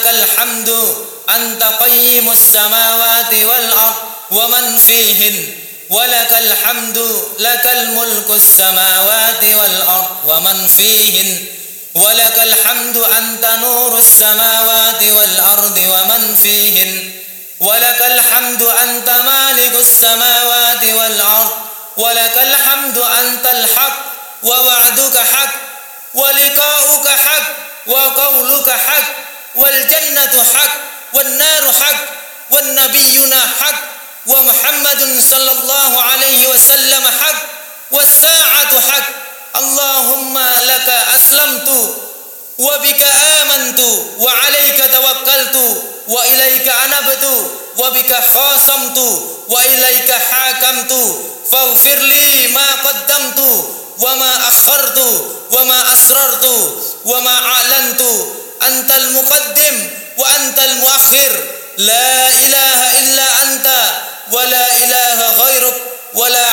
الحمد أنت قيم السماوات والأرض ومن فيهن ولك الحمد لك الملك السماوات والأرض ومن فيهن ولك الحمد أنت نور السماوات والأرض ومن فيهن ولك الحمد أنت مالك السماوات والأرض ولك الحمد أنت الحق ووعدك حق ولقاؤك حق وقولك حق والجنة حق والنار حق والنبينا حق ومحمد صلى الله عليه وسلم حق والساعة حق. اللهم لك أسلمت وبك آمنت وعليك توكلت وإليك أنبت وبك خاصمت وإليك حاكمت فاغفر لي ما قدمت وما أخرت وما أسررت وما أعلنت أنت المقدم وأنت المؤخر لا إله إلا أنت ولا إله غيرك ولا